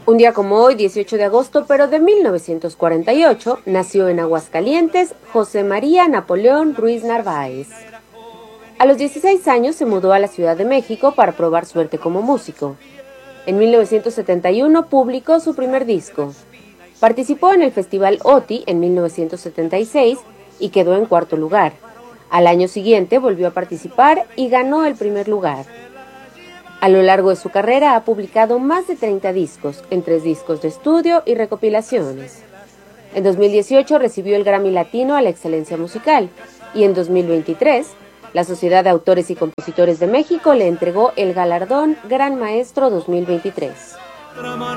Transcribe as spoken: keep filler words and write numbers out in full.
Un día como hoy, dieciocho de agosto, pero de mil novecientos cuarenta y ocho, nació en Aguascalientes José María Napoleón Ruiz Narváez. A los dieciséis años se mudó a la Ciudad de México para probar suerte como músico. En mil novecientos setenta y uno publicó su primer disco. Participó en el Festival O T I en mil novecientos setenta y seis y quedó en cuarto lugar. Al año siguiente volvió a participar y ganó el primer lugar. A lo largo de su carrera ha publicado más de treinta discos, entre discos de estudio y recopilaciones. En dos mil dieciocho recibió el Grammy Latino a la excelencia musical y en dos mil veintitrés la Sociedad de Autores y Compositores de México le entregó el galardón Gran Maestro dos mil veintitrés.